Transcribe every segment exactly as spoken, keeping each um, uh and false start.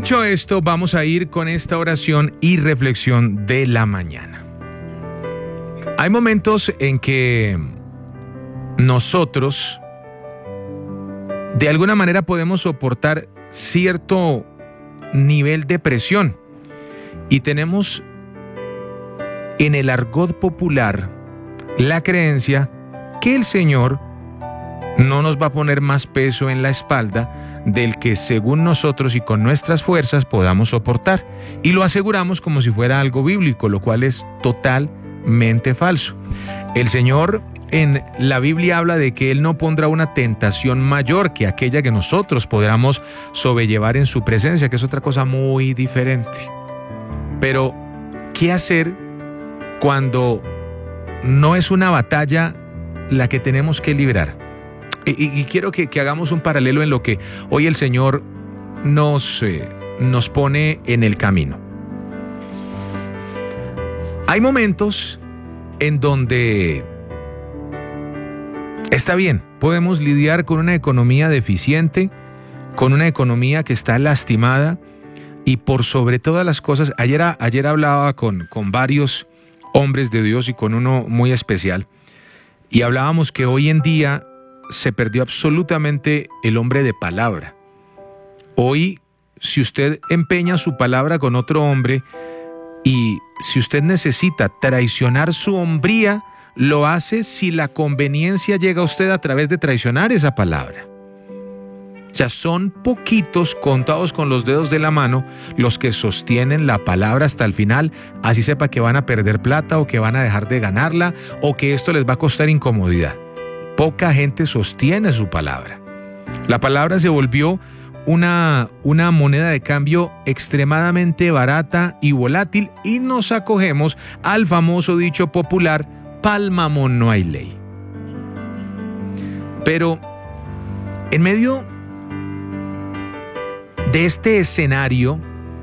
Dicho esto, vamos a ir con esta oración y reflexión de la mañana. Hay momentos en que nosotros, de alguna manera, podemos soportar cierto nivel de presión y tenemos en el argot popular la creencia que el Señor no nos va a poner más peso en la espalda del que según nosotros y con nuestras fuerzas podamos soportar. Y lo aseguramos como si fuera algo bíblico, lo cual es totalmente falso. El Señor en la Biblia habla de que Él no pondrá una tentación mayor que aquella que nosotros podamos sobrellevar en su presencia, que es otra cosa muy diferente. Pero, ¿qué hacer cuando no es una batalla la que tenemos que librar? Y, y quiero que, que hagamos un paralelo en lo que hoy el Señor nos, eh, nos pone en el camino. Hay momentos en donde está bien, podemos lidiar con una economía deficiente, con una economía que está lastimada y por sobre todas las cosas, ayer, ayer hablaba con, con varios hombres de Dios y con uno muy especial y hablábamos que hoy en día se perdió absolutamente el hombre de palabra. Hoy, si usted empeña su palabra con otro hombre y si usted necesita traicionar su hombría, lo hace si la conveniencia llega a usted a través de traicionar esa palabra. O sea, son poquitos, contados con los dedos de la mano, los que sostienen la palabra hasta el final, así sepa que van a perder plata o que van a dejar de ganarla o que esto les va a costar incomodidad. Poca gente sostiene su palabra. La palabra se volvió una, una moneda de cambio extremadamente barata y volátil y nos acogemos al famoso dicho popular, pa'l mamón no hay ley. Pero en medio de este escenario,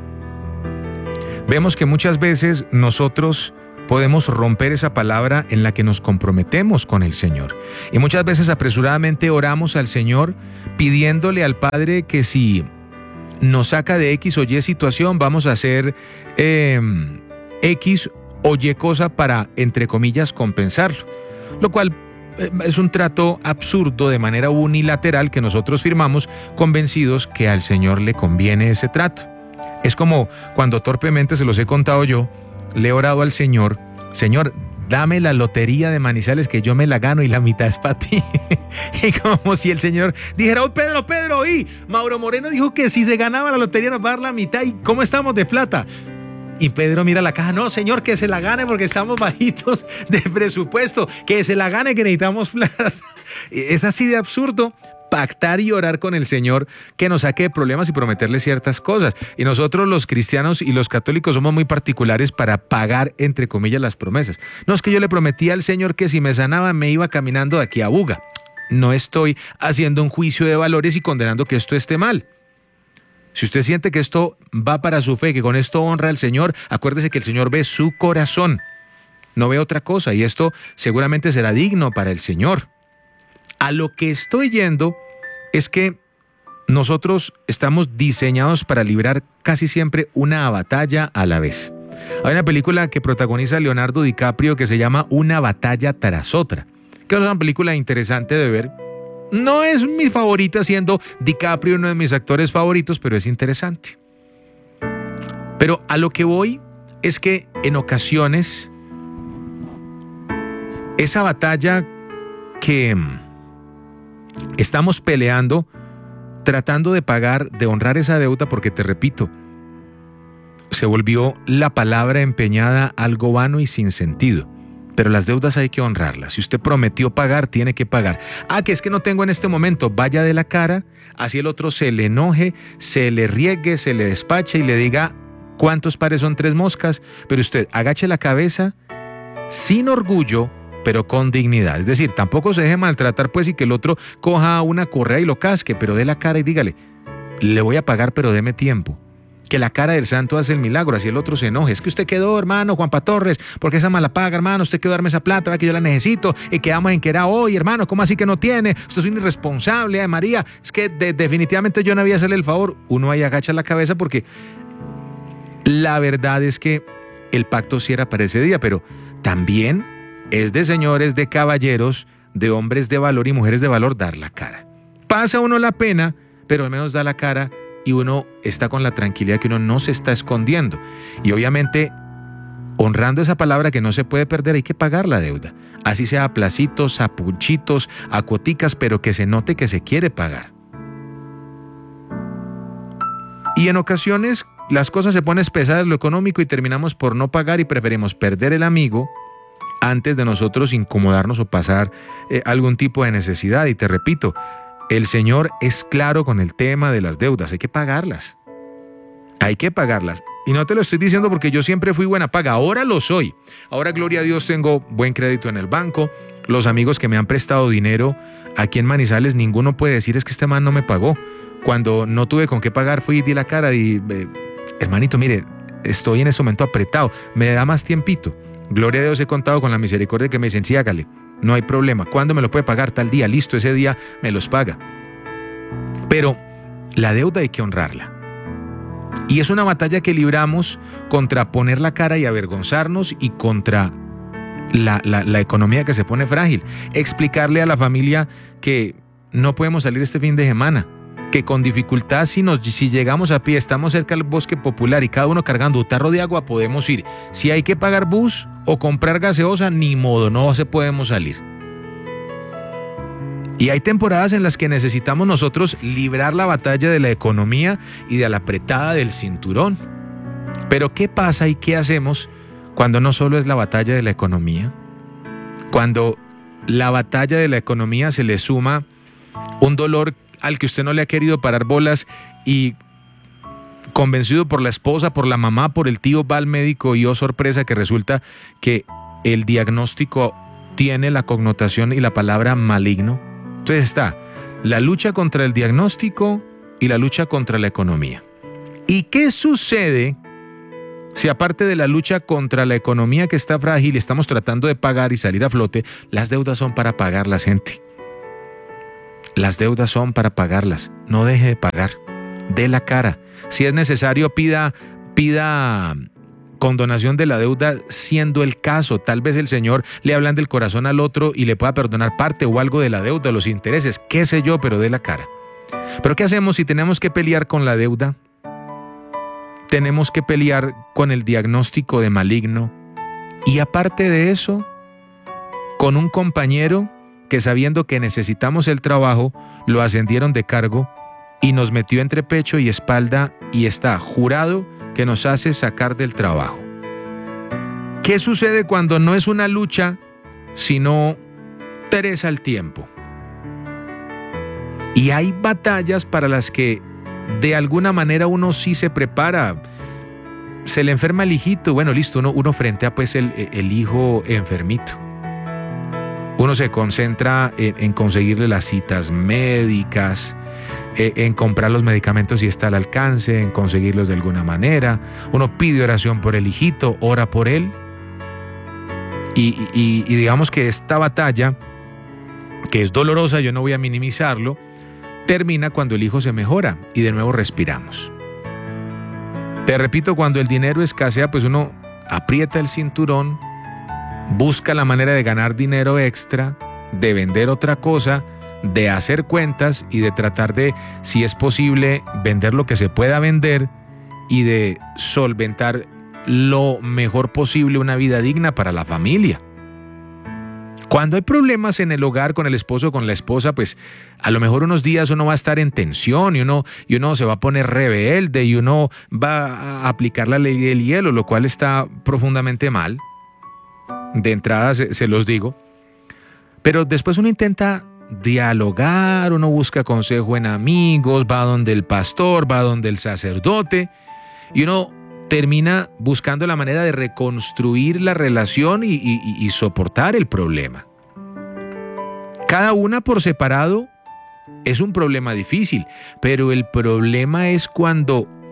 vemos que muchas veces nosotros podemos romper esa palabra en la que nos comprometemos con el Señor. Y muchas veces apresuradamente oramos al Señor pidiéndole al Padre que si nos saca de X o Y situación, vamos a hacer eh, X o Y cosa para, entre comillas, compensarlo. Lo cual eh, es un trato absurdo de manera unilateral que nosotros firmamos convencidos que al Señor le conviene ese trato. Es como cuando torpemente, se los he contado yo, le he orado al Señor, Señor, dame la lotería de Manizales que yo me la gano y la mitad es para ti. Y como si el Señor dijera, oh Pedro, Pedro, y Mauro Moreno dijo que si se ganaba la lotería nos va a dar la mitad, ¿y cómo estamos de plata? Y Pedro mira la caja, no Señor, que se la gane porque estamos bajitos de presupuesto, que se la gane que necesitamos plata. Es así de absurdo pactar y orar con el Señor que nos saque de problemas y prometerle ciertas cosas. Y nosotros los cristianos y los católicos somos muy particulares para pagar, entre comillas, las promesas. No es que yo le prometí al Señor que si me sanaba me iba caminando de aquí a Buga. No estoy haciendo un juicio de valores y condenando que esto esté mal. Si usted siente que esto va para su fe, que con esto honra al Señor, acuérdese que el Señor ve su corazón, no ve otra cosa, y esto seguramente será digno para el Señor. A lo que estoy yendo es que nosotros estamos diseñados para librar casi siempre una batalla a la vez. Hay una película que protagoniza Leonardo DiCaprio que se llama Una batalla tras otra, que es una película interesante de ver. No es mi favorita, siendo DiCaprio uno de mis actores favoritos, pero es interesante. Pero a lo que voy es que en ocasiones esa batalla que estamos peleando, tratando de pagar, de honrar esa deuda, porque te repito, se volvió la palabra empeñada algo vano y sin sentido. Pero las deudas hay que honrarlas. Si usted prometió pagar, tiene que pagar. Ah, que es que no tengo en este momento, vaya de la cara, así el otro se le enoje, se le riegue, se le despache y le diga cuántos pares son tres moscas, pero usted agache la cabeza sin orgullo, pero con dignidad. Es decir, tampoco se deje maltratar pues y que el otro coja una correa y lo casque, pero dé la cara y dígale, le voy a pagar, pero deme tiempo. que la cara del santo hace el milagro, así el otro se enoje. Es que usted quedó, hermano Juanpa Torres, porque esa mala paga, hermano, usted quedó a darme esa plata, ¿verdad? Que yo la necesito, y quedamos en que era hoy, hermano, ¿cómo así que no tiene? Usted es un irresponsable, ay, María, es que de, definitivamente yo no había hacerle el favor. Uno ahí agacha la cabeza porque la verdad es que el pacto sí era para ese día, pero también es de señores, de caballeros, de hombres de valor y mujeres de valor dar la cara. Pasa uno la pena, pero al menos da la cara y uno está con la tranquilidad que uno no se está escondiendo. Y obviamente, honrando esa palabra que no se puede perder, hay que pagar la deuda. Así sea a placitos, a punchitos, a cuoticas, pero que se note que se quiere pagar. Y en ocasiones las cosas se ponen pesadas en lo económico y terminamos por no pagar y preferimos perder el amigo antes de nosotros incomodarnos o pasar eh, algún tipo de necesidad. Y te repito, el Señor es claro con el tema de las deudas, hay que pagarlas. Hay que pagarlas. Y no te lo estoy diciendo porque yo siempre fui buena paga, ahora lo soy. Ahora, gloria a Dios, tengo buen crédito en el banco. Los amigos que me han prestado dinero aquí en Manizales, ninguno puede decir es que este man no me pagó. Cuando no tuve con qué pagar, fui y di la cara y, eh, hermanito, mire, estoy en este momento apretado, me da más tiempito. Gloria a Dios, he contado con la misericordia que me dicen, sí, hágale, no hay problema. ¿Cuándo me lo puede pagar? Tal día, listo, ese día me los paga. Pero la deuda hay que honrarla. Y es una batalla que libramos contra poner la cara y avergonzarnos y contra la, la, la economía que se pone frágil. Explicarle a la familia que no podemos salir este fin de semana, que con dificultad si, nos, si llegamos a pie, estamos cerca del bosque popular y cada uno cargando un tarro de agua, podemos ir. Si hay que pagar bus o comprar gaseosa, ni modo, no se podemos salir. Y hay temporadas en las que necesitamos nosotros librar la batalla de la economía y de la apretada del cinturón. Pero ¿qué pasa y qué hacemos cuando no solo es la batalla de la economía? Cuando la batalla de la economía se le suma un dolor al que usted no le ha querido parar bolas y convencido por la esposa, por la mamá, por el tío, va al médico y oh sorpresa que resulta que el diagnóstico tiene la connotación y la palabra maligno. Entonces está la lucha contra el diagnóstico y la lucha contra la economía. ¿Y qué sucede si aparte de la lucha contra la economía que está frágil y estamos tratando de pagar y salir a flote, las deudas son para pagarlas, gente? Las deudas son para pagarlas. No deje de pagar. Dé la cara. Si es necesario, pida, pida condonación de la deuda siendo el caso. Tal vez el Señor le hablan del corazón al otro y le pueda perdonar parte o algo de la deuda, los intereses, qué sé yo, pero dé la cara. ¿Pero qué hacemos si tenemos que pelear con la deuda? Tenemos que pelear con el diagnóstico de maligno. Y aparte de eso, con un compañero que sabiendo que necesitamos el trabajo, lo ascendieron de cargo y nos metió entre pecho y espalda y está jurado que nos hace sacar del trabajo. ¿Qué sucede cuando no es una lucha, sino tres al tiempo? Y hay batallas para las que de alguna manera uno sí se prepara. Se le enferma el hijito, bueno, listo, uno, uno frente a pues el, el hijo enfermito. Uno se concentra en, en conseguirle las citas médicas, eh, en comprar los medicamentos si está al alcance, en conseguirlos de alguna manera. Uno pide oración por el hijito, ora por él. Y, y, y digamos que esta batalla, que es dolorosa, yo no voy a minimizarlo, termina cuando el hijo se mejora y de nuevo respiramos. Te repito, cuando el dinero escasea, pues uno aprieta el cinturón, busca la manera de ganar dinero extra, de vender otra cosa, de hacer cuentas y de tratar de, si es posible, vender lo que se pueda vender y de solventar lo mejor posible una vida digna para la familia. Cuando hay problemas en el hogar con el esposo o con la esposa, pues a lo mejor unos días uno va a estar en tensión y uno, y uno se va a poner rebelde y uno va a aplicar la ley del hielo, lo cual está profundamente mal. De entrada se, se los digo. Pero después uno intenta dialogar, uno busca consejo en amigos, va donde el pastor, va donde el sacerdote y uno termina buscando la manera de reconstruir la relación y, y, y soportar el problema. Cada una por separado es un problema difícil, pero el problema es cuando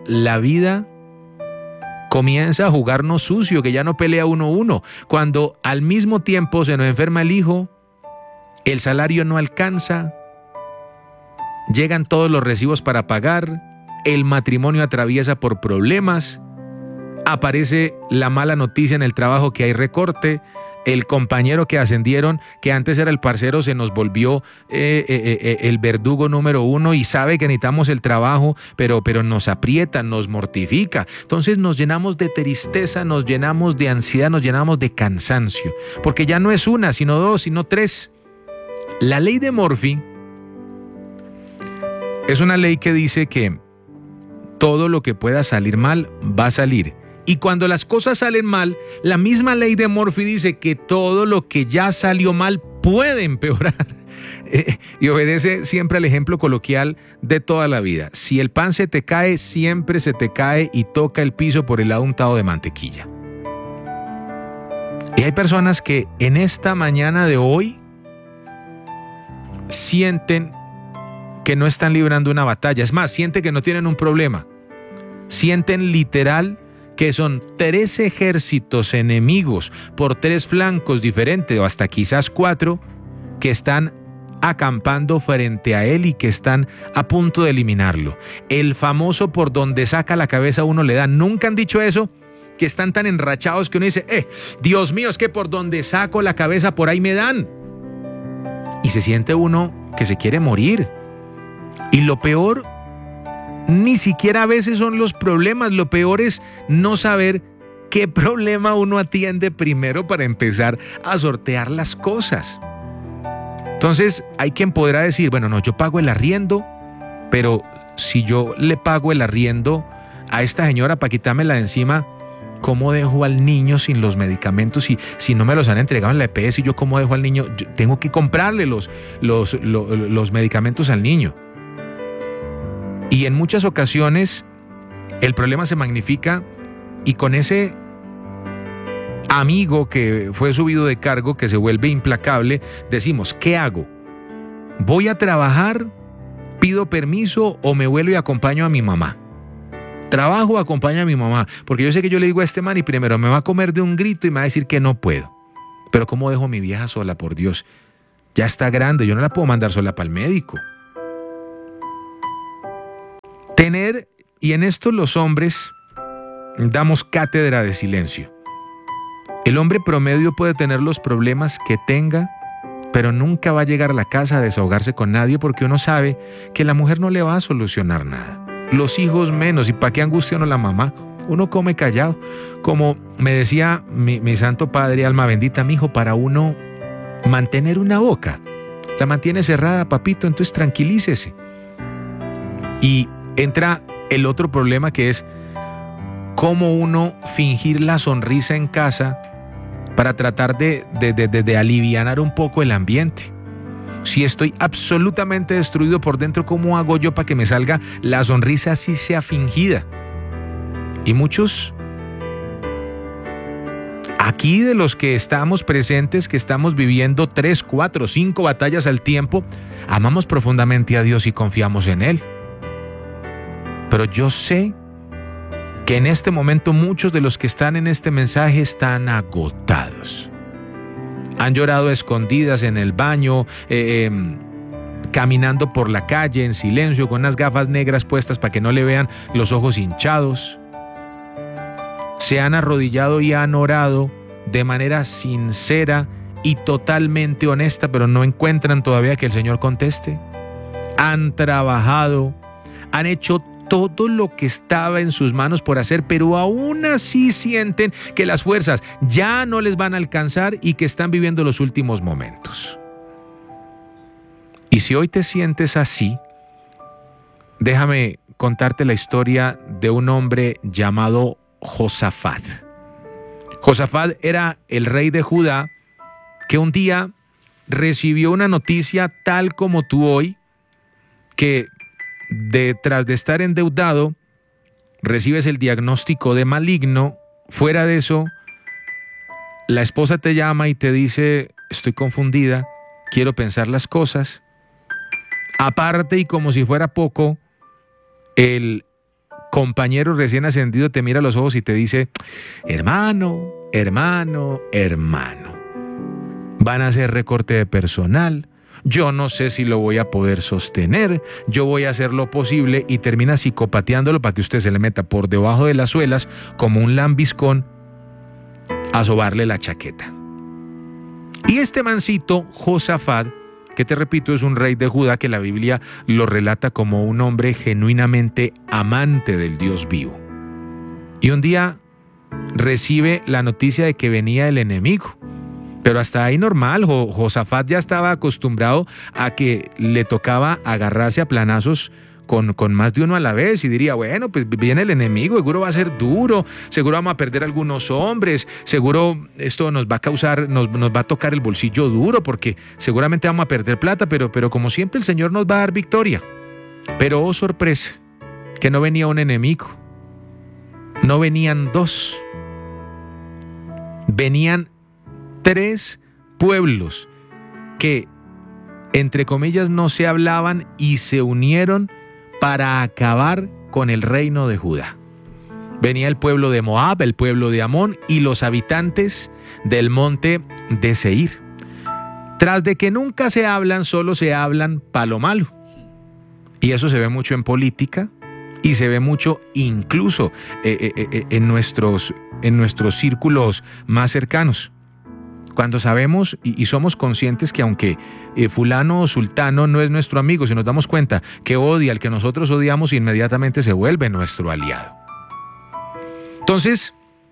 la vida comienza a jugarnos sucio, que ya no pelea uno a uno. Cuando al mismo tiempo se nos enferma el hijo, el salario no alcanza, llegan todos los recibos para pagar, el matrimonio atraviesa por problemas, aparece la mala noticia en el trabajo que hay recorte, el compañero que ascendieron, que antes era el parcero, se nos volvió eh, eh, eh, el verdugo número uno y sabe que necesitamos el trabajo, pero, pero nos aprieta, nos mortifica. Entonces nos llenamos de tristeza, nos llenamos de ansiedad, nos llenamos de cansancio, porque ya no es una, sino dos, sino tres. La ley de Murphy es una ley que dice que todo lo que pueda salir mal va a salir. Y cuando las cosas salen mal, la misma ley de Murphy dice que todo lo que ya salió mal puede empeorar. Eh, y obedece siempre al ejemplo coloquial de toda la vida. Si el pan se te cae, siempre se te cae y toca el piso por el lado untado de mantequilla. Y hay personas que en esta mañana de hoy sienten que no están librando una batalla. Es más, sienten que no tienen un problema. Sienten literal que son tres ejércitos enemigos por tres flancos diferentes, o hasta quizás cuatro, que están acampando frente a él y que están a punto de eliminarlo. El famoso por donde saca la cabeza uno le da. ¿Nunca han dicho eso? Que están tan enrachados que uno dice, eh, Dios mío, es que por donde saco la cabeza por ahí me dan. Y se siente uno que se quiere morir. Y lo peor, ni siquiera a veces son los problemas, lo peor es no saber qué problema uno atiende primero para empezar a sortear las cosas. Entonces hay quien podrá decir, bueno, no, yo pago el arriendo, pero si yo le pago el arriendo a esta señora para quitármela de encima, ¿cómo dejo al niño sin los medicamentos? Si, si no me los han entregado en la E P S, ¿yo cómo dejo al niño? Yo tengo que comprarle los, los, los, los medicamentos al niño. Y en muchas ocasiones el problema se magnifica y con ese amigo que fue subido de cargo, que se vuelve implacable, decimos, ¿qué hago? ¿Voy a trabajar? ¿Pido permiso o me vuelvo y acompaño a mi mamá? Trabajo o acompaño a mi mamá, porque yo sé que yo le digo a este man y primero me va a comer de un grito y me va a decir que no puedo. Pero ¿cómo dejo a mi vieja sola, por Dios? Ya está grande, yo no la puedo mandar sola para el médico. Tener, y en esto los hombres damos cátedra de silencio. El hombre promedio puede tener los problemas que tenga, pero nunca va a llegar a la casa a desahogarse con nadie porque uno sabe que la mujer no le va a solucionar nada. Los hijos menos, y para qué angustia uno la mamá. Uno come callado. Como me decía mi, mi santo padre, alma bendita, mi hijo, para uno mantener una boca, la mantiene cerrada, papito, entonces tranquilícese. Y entra el otro problema, que es cómo uno fingir la sonrisa en casa para tratar de, de, de, de, de alivianar un poco el ambiente. Si estoy absolutamente destruido por dentro, ¿cómo hago yo para que me salga la sonrisa así sea fingida? Y muchos aquí de los que estamos presentes, que estamos viviendo tres, cuatro, cinco batallas al tiempo, amamos profundamente a Dios y confiamos en Él. Pero yo sé que en este momento muchos de los que están en este mensaje están agotados. Han llorado a escondidas en el baño, eh, eh, caminando por la calle en silencio, con unas gafas negras puestas para que no le vean los ojos hinchados. Se han arrodillado y han orado de manera sincera y totalmente honesta, pero no encuentran todavía que el Señor conteste. Han trabajado, han hecho todo lo que estaba en sus manos por hacer, pero aún así sienten que las fuerzas ya no les van a alcanzar y que están viviendo los últimos momentos. Y si hoy te sientes así, déjame contarte la historia de un hombre llamado Josafat. Josafat era el rey de Judá que un día recibió una noticia tal como tú hoy, que detrás de estar endeudado, recibes el diagnóstico de maligno. Fuera de eso, la esposa te llama y te dice, estoy confundida, quiero pensar las cosas. Aparte, y como si fuera poco, el compañero recién ascendido te mira a los ojos y te dice, hermano, hermano, hermano, van a hacer recorte de personal, yo no sé si lo voy a poder sostener, yo voy a hacer lo posible, y termina psicopateándolo para que usted se le meta por debajo de las suelas como un lambiscón a sobarle la chaqueta. Y este mancito, Josafat, que te repito es un rey de Judá que la Biblia lo relata como un hombre genuinamente amante del Dios vivo. Y un día recibe la noticia de que venía el enemigo. Pero hasta ahí normal, Josafat ya estaba acostumbrado a que le tocaba agarrarse a planazos con, con más de uno a la vez, y diría, bueno, pues viene el enemigo, seguro va a ser duro, seguro vamos a perder algunos hombres, seguro esto nos va a causar, nos, nos va a tocar el bolsillo duro, porque seguramente vamos a perder plata, pero, pero como siempre el Señor nos va a dar victoria. Pero oh sorpresa, que no venía un enemigo, no venían dos, venían tres pueblos que, entre comillas, no se hablaban y se unieron para acabar con el reino de Judá. Venía el pueblo de Moab, el pueblo de Amón y los habitantes del monte de Seir. Tras de que nunca se hablan, solo se hablan pa' lo malo. Y eso se ve mucho en política y se ve mucho incluso eh, eh, eh, en, nuestros, en nuestros círculos más cercanos. Cuando sabemos y, y somos conscientes que aunque eh, fulano o sultano no es nuestro amigo, si nos damos cuenta que odia al que nosotros odiamos, inmediatamente se vuelve nuestro aliado. Entonces,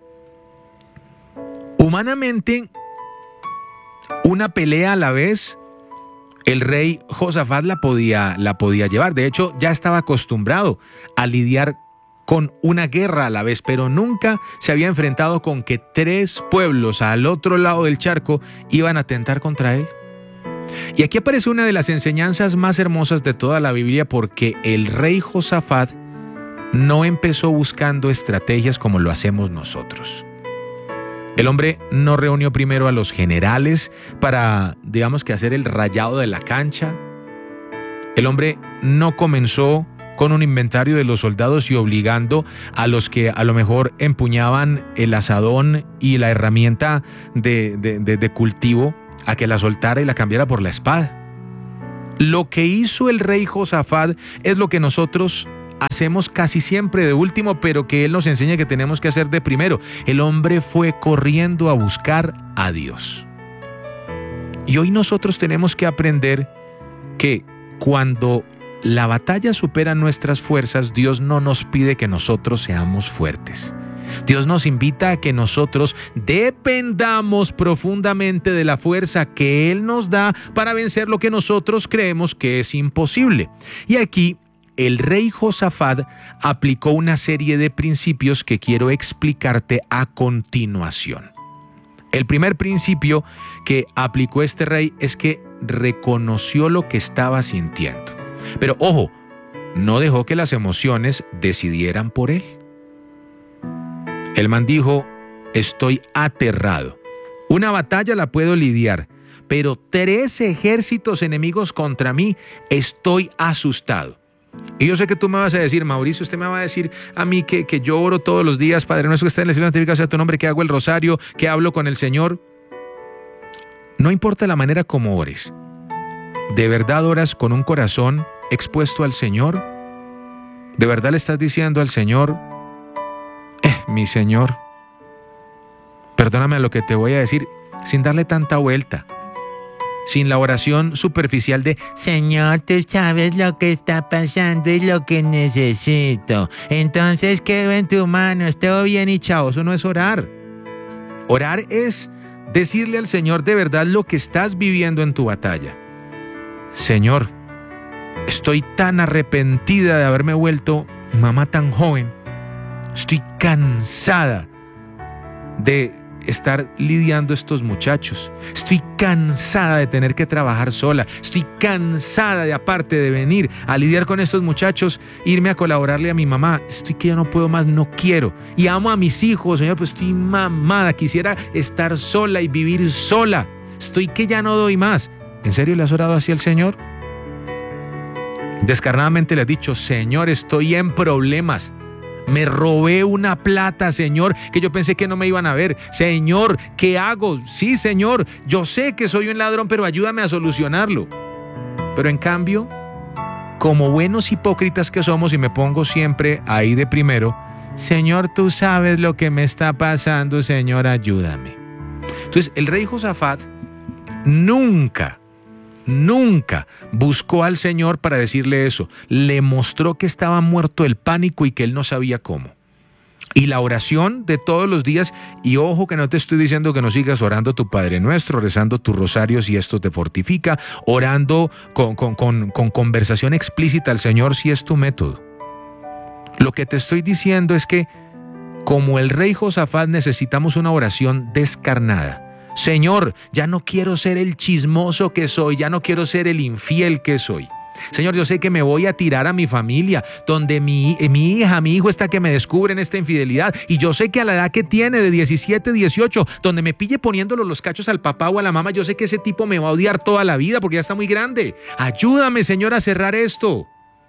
humanamente, una pelea a la vez, el rey Josafat la podía, la podía llevar. De hecho, ya estaba acostumbrado a lidiar con una guerra a la vez, pero nunca se había enfrentado con que tres pueblos al otro lado del charco iban a atentar contra él. Y aquí aparece una de las enseñanzas más hermosas de toda la Biblia, porque el rey Josafat no empezó buscando estrategias como lo hacemos nosotros. El hombre no reunió primero a los generales para, digamos que, hacer el rayado de la cancha. El hombre no comenzó con un inventario de los soldados y obligando a los que a lo mejor empuñaban el azadón y la herramienta de, de, de, de cultivo a que la soltara y la cambiara por la espada. Lo que hizo el rey Josafat es lo que nosotros hacemos casi siempre de último, pero que él nos enseña que tenemos que hacer de primero. El hombre fue corriendo a buscar a Dios. Y hoy nosotros tenemos que aprender que cuando la batalla supera nuestras fuerzas, Dios no nos pide que nosotros seamos fuertes. Dios nos invita a que nosotros dependamos profundamente de la fuerza que Él nos da para vencer lo que nosotros creemos que es imposible. Y aquí el rey Josafat aplicó una serie de principios que quiero explicarte a continuación. El primer principio que aplicó este rey es que reconoció lo que estaba sintiendo. Pero ojo, no dejó que las emociones decidieran por él. El man dijo, estoy aterrado. Una batalla la puedo lidiar, pero tres ejércitos enemigos contra mí, estoy asustado. Y yo sé que tú me vas a decir, Mauricio, usted me va a decir a mí que, que yo oro todos los días, Padre nuestro que está en el cielo, santificado sea tu nombre, que hago el rosario, que hablo con el Señor. No importa la manera como ores. ¿De verdad oras con un corazón expuesto al Señor? ¿De verdad le estás diciendo al Señor, eh, mi Señor, perdóname lo que te voy a decir, sin darle tanta vuelta, sin la oración superficial de Señor, tú sabes lo que está pasando y lo que necesito, entonces quedo en tu mano, estoy bien y chao? Eso no es orar. Orar es decirle al Señor de verdad lo que estás viviendo en tu batalla. Señor, estoy tan arrepentida de haberme vuelto mamá tan joven. Estoy cansada de estar lidiando estos muchachos. Estoy cansada de tener que trabajar sola. Estoy cansada de, aparte de venir a lidiar con estos muchachos, irme a colaborarle a mi mamá. Estoy que ya no puedo más, no quiero. Y amo a mis hijos, Señor, pues estoy mamada. Quisiera estar sola y vivir sola. Estoy que ya no doy más. ¿En serio le has orado así al Señor? Descarnadamente le has dicho, Señor, estoy en problemas. Me robé una plata, Señor, que yo pensé que no me iban a ver. Señor, ¿qué hago? Sí, Señor, yo sé que soy un ladrón, pero ayúdame a solucionarlo. Pero en cambio, como buenos hipócritas que somos, y me pongo siempre ahí de primero, Señor, tú sabes lo que me está pasando, Señor, ayúdame. Entonces, el rey Josafat nunca, nunca buscó al Señor para decirle eso. Le mostró que estaba muerto el pánico y que él no sabía cómo. Y la oración de todos los días, y ojo que no te estoy diciendo que no sigas orando tu Padre Nuestro, rezando tus rosarios si esto te fortifica, orando con, con, con, con conversación explícita al Señor si es tu método. Lo que te estoy diciendo es que, como el rey Josafat, necesitamos una oración descarnada. Señor, ya no quiero ser el chismoso que soy, ya no quiero ser el infiel que soy. Señor, yo sé que me voy a tirar a mi familia, donde mi, mi hija, mi hijo está que me descubren esta infidelidad, y yo sé que a la edad que tiene de diecisiete, dieciocho, donde me pille poniéndolo los cachos al papá o a la mamá, yo sé que ese tipo me va a odiar toda la vida porque ya está muy grande. Ayúdame, Señor, a cerrar esto.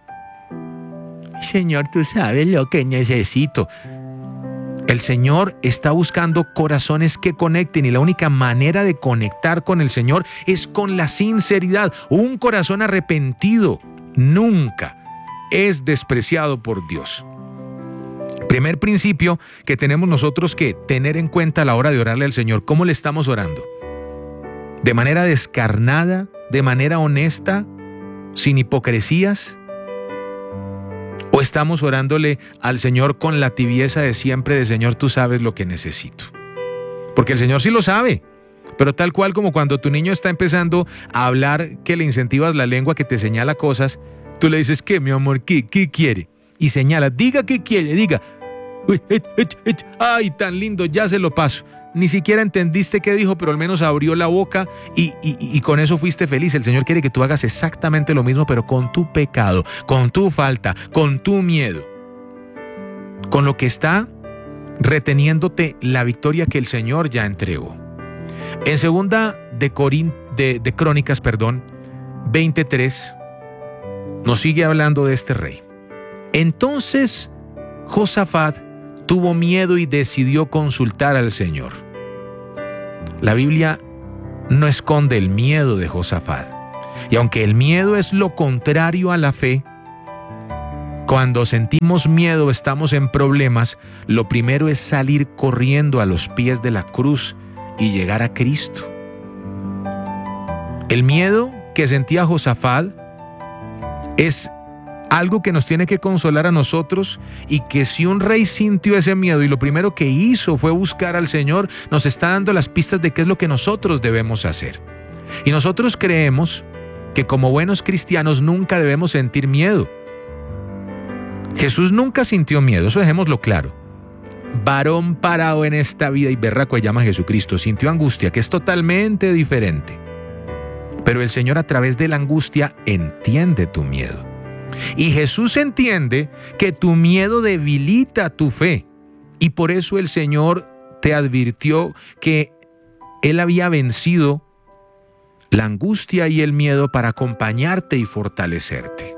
Señor, tú sabes lo que necesito. El Señor está buscando corazones que conecten, y la única manera de conectar con el Señor es con la sinceridad. Un corazón arrepentido nunca es despreciado por Dios. Primer principio que tenemos nosotros que tener en cuenta a la hora de orarle al Señor: ¿cómo le estamos orando? ¿De manera descarnada? ¿De manera honesta? ¿Sin hipocresías? ¿O estamos orándole al Señor con la tibieza de siempre de Señor, tú sabes lo que necesito? Porque el Señor sí lo sabe, pero tal cual como cuando tu niño está empezando a hablar, que le incentivas la lengua, que te señala cosas, tú le dices, ¿qué, mi amor? ¿Qué, qué quiere? Y señala, diga qué quiere, diga. Uy, et, et, et. Ay, tan lindo, ya se lo paso. Ni siquiera entendiste qué dijo, pero al menos abrió la boca y, y, y con eso fuiste feliz. El Señor quiere que tú hagas exactamente lo mismo, pero con tu pecado, con tu falta, con tu miedo, con lo que está reteniéndote la victoria que el Señor ya entregó. En segunda de, Corín, de, de Crónicas, perdón, veintitrés, nos sigue hablando de este rey. Entonces Josafat tuvo miedo y decidió consultar al Señor. La Biblia no esconde el miedo de Josafat. Y aunque el miedo es lo contrario a la fe, cuando sentimos miedo, estamos en problemas, lo primero es salir corriendo a los pies de la cruz y llegar a Cristo. El miedo que sentía Josafat es algo que nos tiene que consolar a nosotros, y que si un rey sintió ese miedo y lo primero que hizo fue buscar al Señor, nos está dando las pistas de qué es lo que nosotros debemos hacer. Y nosotros creemos que como buenos cristianos nunca debemos sentir miedo. Jesús nunca sintió miedo, eso dejémoslo claro. Varón parado en esta vida y berraco se llama Jesucristo, sintió angustia, que es totalmente diferente. Pero el Señor, a través de la angustia, entiende tu miedo. Y Jesús entiende que tu miedo debilita tu fe, y por eso el Señor te advirtió que Él había vencido la angustia y el miedo para acompañarte y fortalecerte.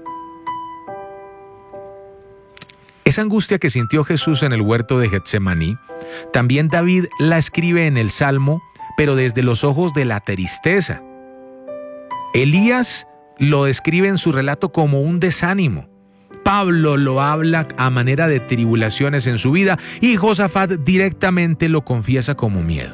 Esa angustia que sintió Jesús en el huerto de Getsemaní, también David la escribe en el Salmo, pero desde los ojos de la tristeza. Elías lo describe en su relato como un desánimo. Pablo lo habla a manera de tribulaciones en su vida, y Josafat directamente lo confiesa como miedo.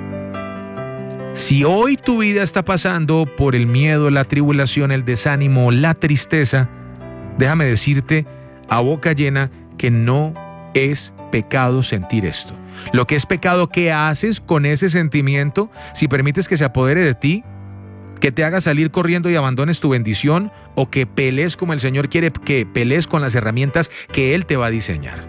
Si hoy tu vida está pasando por el miedo, la tribulación, el desánimo, la tristeza, déjame decirte a boca llena que no es pecado sentir esto. Lo que es pecado, ¿qué haces con ese sentimiento si permites que se apodere de ti? Que te haga salir corriendo y abandones tu bendición, o que pelees como el Señor quiere que pelees con las herramientas que Él te va a diseñar.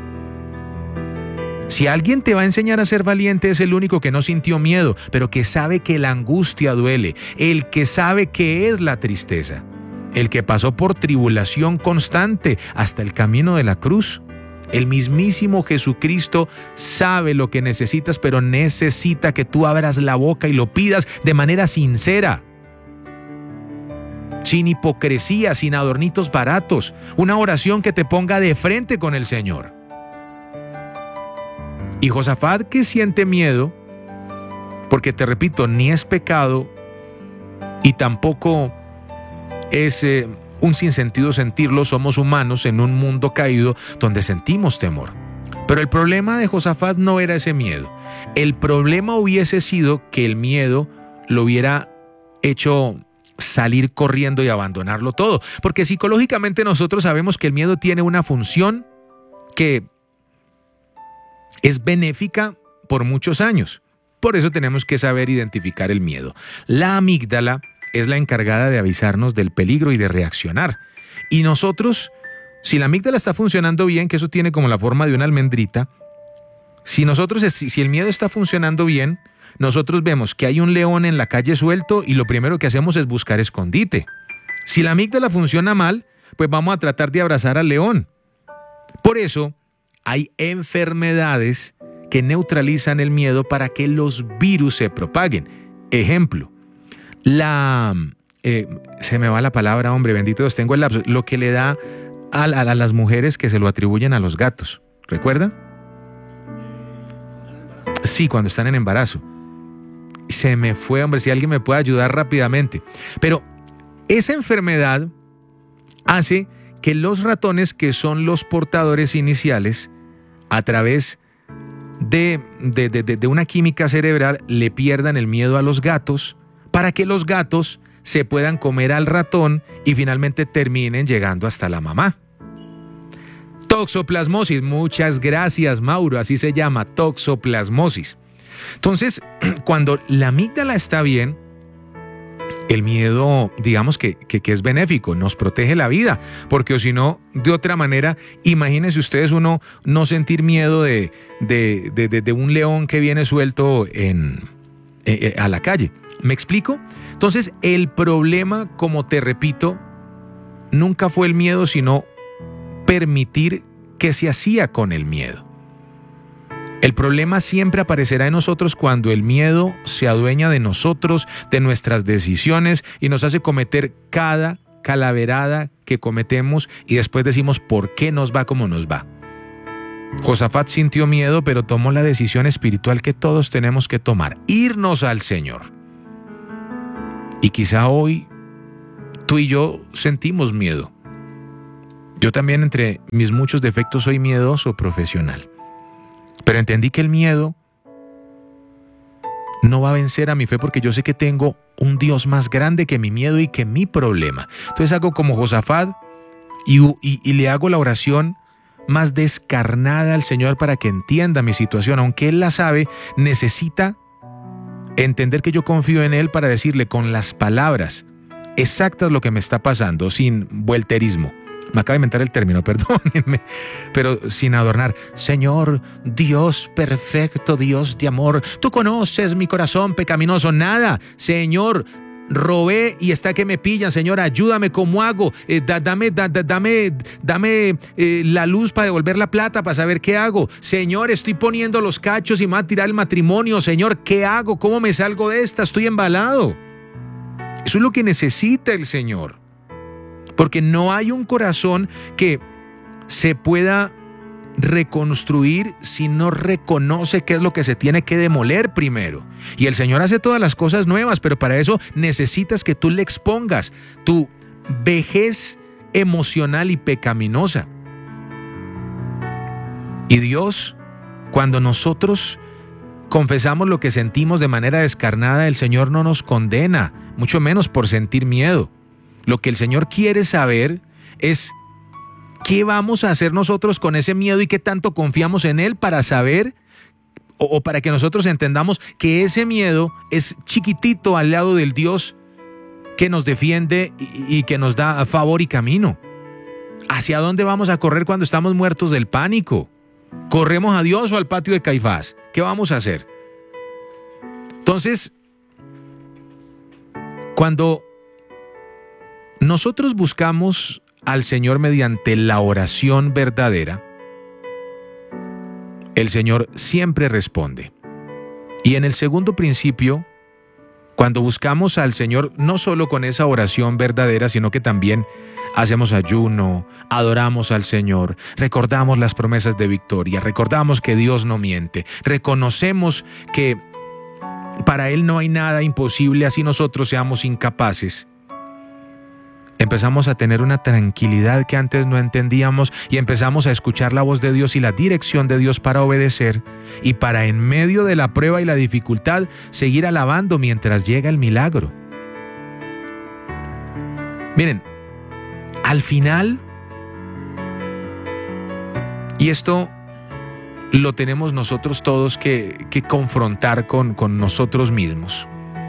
Si alguien te va a enseñar a ser valiente, es el único que no sintió miedo, pero que sabe que la angustia duele, el que sabe qué es la tristeza, el que pasó por tribulación constante hasta el camino de la cruz. El mismísimo Jesucristo sabe lo que necesitas, pero necesita que tú abras la boca y lo pidas de manera sincera. sin hipocresía, sin adornitos baratos, una oración que te ponga de frente con el Señor. Y Josafat, que siente miedo, porque te repito, ni es pecado y tampoco es eh, un sinsentido sentirlo, somos humanos en un mundo caído donde sentimos temor. Pero el problema de Josafat no era ese miedo. El problema hubiese sido que el miedo lo hubiera hecho salir corriendo y abandonarlo todo. Porque psicológicamente nosotros sabemos que el miedo tiene una función que es benéfica por muchos años. Por eso tenemos que saber identificar el miedo. La amígdala es la encargada de avisarnos del peligro y de reaccionar. Y nosotros, si la amígdala está funcionando bien, que eso tiene como la forma de una almendrita, si nosotros, si el miedo está funcionando bien, nosotros vemos que hay un león en la calle suelto y lo primero que hacemos es buscar escondite. Si la amígdala funciona mal, pues vamos a tratar de abrazar al león. Por eso, hay enfermedades que neutralizan el miedo para que los virus se propaguen. Ejemplo, la... Eh, se me va la palabra, hombre, bendito Dios, tengo el lapso. Lo que le da a, a, a las mujeres que se lo atribuyen a los gatos. ¿Recuerda? Sí, cuando están en embarazo. Se me fue, hombre, si alguien me puede ayudar rápidamente. Pero esa enfermedad hace que los ratones, que son los portadores iniciales, a través de, de, de, de una química cerebral, le pierdan el miedo a los gatos para que los gatos se puedan comer al ratón y finalmente terminen llegando hasta la mamá. Toxoplasmosis, muchas gracias, Mauro, así se llama, toxoplasmosis. Entonces, cuando la amígdala está bien, el miedo, digamos que, que, que es benéfico, nos protege la vida, porque o si no, de otra manera, imagínense ustedes uno no sentir miedo de, de, de, de, de un león que viene suelto en, eh, a la calle. ¿Me explico? Entonces, el problema, como te repito, nunca fue el miedo, sino permitir que se hacía con el miedo. El problema siempre aparecerá en nosotros cuando el miedo se adueña de nosotros, de nuestras decisiones y nos hace cometer cada calaverada que cometemos y después decimos ¿por qué nos va como nos va? Josafat sintió miedo, pero tomó la decisión espiritual que todos tenemos que tomar, irnos al Señor. Y quizá hoy tú y yo sentimos miedo. Yo también, entre mis muchos defectos, soy miedoso profesional. Pero entendí que el miedo no va a vencer a mi fe porque yo sé que tengo un Dios más grande que mi miedo y que mi problema. Entonces hago como Josafat y, y, y le hago la oración más descarnada al Señor para que entienda mi situación. Aunque Él la sabe, necesita entender que yo confío en Él para decirle con las palabras exactas lo que me está pasando, sin vuelterismo. Me acabo de inventar el término, perdónenme, pero sin adornar. Señor, Dios perfecto, Dios de amor, tú conoces mi corazón pecaminoso. Nada, Señor, robé y está que me pillan. Señor, ayúdame, ¿cómo hago? Eh, da, dame da, da, dame, dame eh, la luz para devolver la plata, para saber qué hago. Señor, estoy poniendo los cachos y me va a tirar el matrimonio. Señor, ¿qué hago? ¿Cómo me salgo de esta? Estoy embalado. Eso es lo que necesita el Señor. Porque no hay un corazón que se pueda reconstruir si no reconoce qué es lo que se tiene que demoler primero. Y el Señor hace todas las cosas nuevas, pero para eso necesitas que tú le expongas tu vejez emocional y pecaminosa. Y Dios, cuando nosotros confesamos lo que sentimos de manera descarnada, el Señor no nos condena, mucho menos por sentir miedo. Lo que el Señor quiere saber es qué vamos a hacer nosotros con ese miedo y qué tanto confiamos en Él para saber o, o para que nosotros entendamos que ese miedo es chiquitito al lado del Dios que nos defiende y, y que nos da favor y camino. ¿Hacia dónde vamos a correr cuando estamos muertos del pánico? ¿Corremos a Dios o al patio de Caifás? ¿Qué vamos a hacer? Entonces, cuando nosotros buscamos al Señor mediante la oración verdadera, el Señor siempre responde. Y en el segundo principio, Cuando buscamos al Señor, no solo con esa oración verdadera, sino que también hacemos ayuno, adoramos al Señor, recordamos las promesas de victoria, recordamos que Dios no miente, reconocemos que para Él no hay nada imposible, así nosotros seamos incapaces. Empezamos a tener una tranquilidad que antes no entendíamos y empezamos a escuchar la voz de Dios y la dirección de Dios para obedecer y para en medio de la prueba y la dificultad seguir alabando mientras llega el milagro. Miren, al final, y esto lo tenemos nosotros todos que, que confrontar con, con nosotros mismos.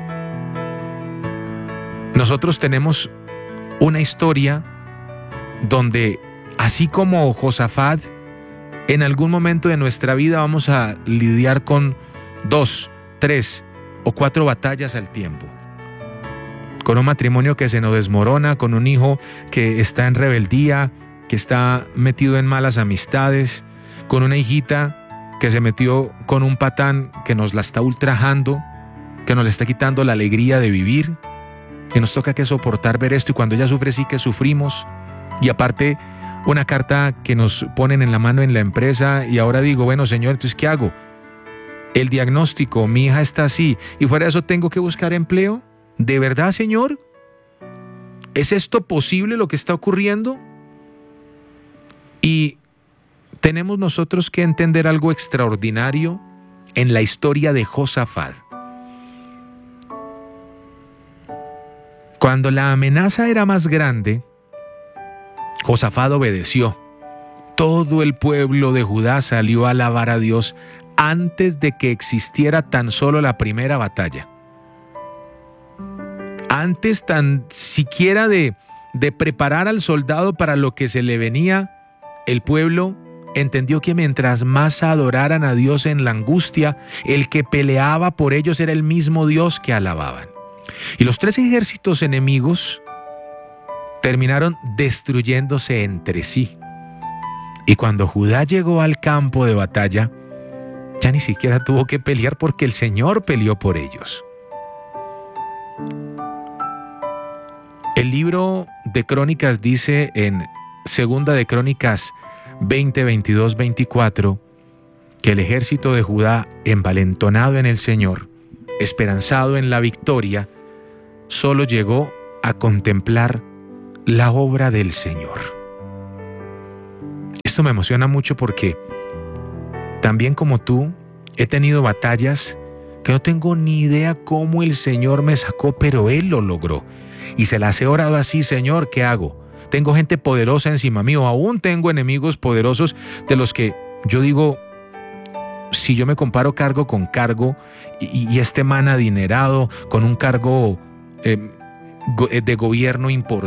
Nosotros tenemos una historia donde, así como Josafat, en algún momento de nuestra vida vamos a lidiar con dos, tres o cuatro batallas al tiempo. Con un matrimonio que se nos desmorona, con un hijo que está en rebeldía, que está metido en malas amistades, con una hijita que se metió con un patán que nos la está ultrajando, que nos le está quitando la alegría de vivir. Que nos toca que soportar ver esto y cuando ella sufre sí que sufrimos. Y aparte una carta que nos ponen en la mano en la empresa y ahora digo, bueno Señor, entonces ¿qué hago? El diagnóstico, mi hija está así y fuera de eso tengo que buscar empleo. ¿De verdad, Señor? ¿Es esto posible lo que está ocurriendo? Y tenemos nosotros que entender algo extraordinario en la historia de Josafat. Cuando la amenaza era más grande, Josafat obedeció. Todo el pueblo de Judá salió a alabar a Dios antes de que existiera tan solo la primera batalla. Antes tan siquiera de, de preparar al soldado para lo que se le venía, el pueblo entendió que mientras más adoraran a Dios en la angustia, el que peleaba por ellos era el mismo Dios que alababan. Y los tres ejércitos enemigos terminaron destruyéndose entre sí. Y cuando Judá llegó al campo de batalla, ya ni siquiera tuvo que pelear porque el Señor peleó por ellos. El libro de Crónicas dice en Segunda de Crónicas veinte, veintidós, veinticuatro que el ejército de Judá, envalentonado en el Señor, esperanzado en la victoria, solo llegó a contemplar la obra del Señor. Esto me emociona mucho porque también como tú he tenido batallas que no tengo ni idea cómo el Señor me sacó, pero Él lo logró. Y se las he orado así, Señor, ¿qué hago? Tengo gente poderosa encima mío, aún tengo enemigos poderosos de los que yo digo, si yo me comparo cargo con cargo y, y este man adinerado con un cargo eh, de gobierno importante,